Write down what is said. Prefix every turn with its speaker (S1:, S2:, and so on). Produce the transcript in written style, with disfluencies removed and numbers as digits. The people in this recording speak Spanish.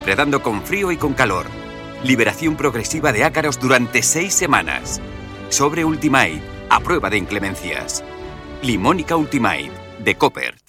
S1: Predando con frío y con calor. Liberación progresiva de ácaros durante 6 semanas. Sobre Ultimate, a prueba de inclemencias. Limónica Ultimate, de Copper.